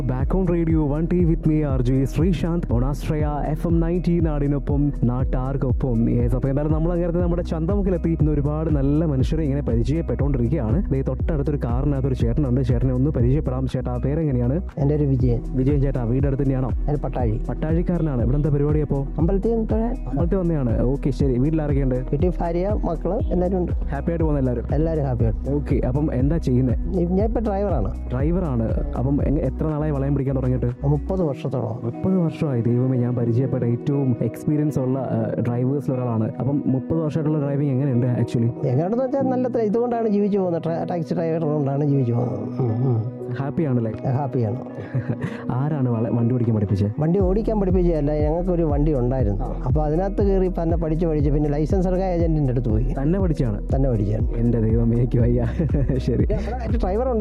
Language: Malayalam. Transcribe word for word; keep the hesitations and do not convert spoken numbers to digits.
Back on radio one T with me R J Sreesanth ഓണാശ്രയ F M ninety നാടിനൊപ്പം നാട്ടാർക്കൊപ്പം. യെസ്, അപ്പോൾ എന്തായാലും നമ്മൾ അങ്ങനത്തെ നമ്മുടെ ചന്തമുക്കിലെത്തി ഇന്ന് ഒരുപാട് നല്ല മനുഷ്യരെ ഇങ്ങനെ പരിചയപ്പെട്ടുകൊണ്ടിരിക്കുകയാണ്. ദേ തൊട്ടടുത്തൊരു കാറിനകത്തൊരു ചേട്ടനുണ്ട്. ചേട്ടനെ ഒന്ന് പരിചയപ്പെടാം. ചേട്ടാ, പേരെങ്ങനെയാണ്? എൻ്റെ ഒരു വിജയൻ. വിജയൻ ചേട്ടാ, വീടടുത്ത് തന്നെയാണോ? പട്ടാഴി. പട്ടാഴിക്കാരനാണ്. ഇവിടെ എന്താ പരിപാടി? അപ്പോൾ അമ്പലത്തിൽ അമ്പലത്തിൽ വന്നെയാണ്. ഓക്കെ, ശരി. വീട്ടിലാരൊക്കെയുണ്ട്? വീട്ടിൽ ഭാര്യ, മക്കള് എല്ലാവരും ഉണ്ട്. ഹാപ്പി ആയിട്ട് പോകുന്ന എല്ലാവരും? എല്ലാവരും ഹാപ്പിയാണ്. ഓക്കെ, അപ്പം എന്താ ചെയ്യുന്നത്? ഞാൻ ഇപ്പം ഡ്രൈവറാണ്. ഡ്രൈവറാണ്. അപ്പം എത്ര നാളായി വളയം പിടിക്കാൻ തുടങ്ങിയിട്ട്? മുപ്പത് വർഷത്തോളം. മുപ്പത് വർഷമായി. ദൈവമേ, ഞാൻ പരിചയപ്പെട്ട ഏറ്റവും എക്സ്പീരിയൻസ് ഉള്ള ഡ്രൈവേഴ്സിൽ ഒരാളാണ്. അപ്പം മുപ്പത് വർഷമായിട്ടുള്ള ഡ്രൈവിംഗ് എങ്ങനെയുണ്ട് ആക്ച്വലി? എങ്ങനെയാണെന്ന് വെച്ചാൽ നല്ല ഇതുകൊണ്ടാണ് ജീവിച്ചു പോകുന്നത്. ടാക്സി ഡ്രൈവർ കൊണ്ടാണ് ജീവിച്ചു പോകുന്നത്. ഹാപ്പി ആണല്ലേ? ഹാപ്പിയാണ്. ആരാണ് വണ്ടി ഓടിക്കാൻ പഠിപ്പിച്ചത്? വണ്ടി ഓടിക്കാൻ പഠിപ്പിച്ചതല്ല, ഞങ്ങൾക്കൊരു വണ്ടി ഉണ്ടായിരുന്നു. അപ്പോൾ അതിനകത്ത് കയറി തന്നെ പഠിച്ച് പഠിച്ച് പിന്നെ ലൈസൻസ് എടുക്കാൻ ഏജന്റിന്റെ അടുത്ത് പോയി. തന്നെ പഠിച്ചാണ്? തന്നെ പഠിച്ചാണ്. എൻ്റെ ദൈവം, എനിക്ക് വയ്യ. ശരി. ഡ്രൈവർ